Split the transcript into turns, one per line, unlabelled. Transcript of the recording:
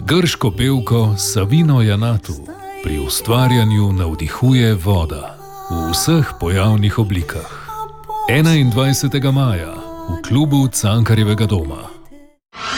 Grško pevko Savino Janatu pri ustvarjanju navdihuje voda v vseh pojavnih oblikah. 21. maja v klubu Cankarjevega doma.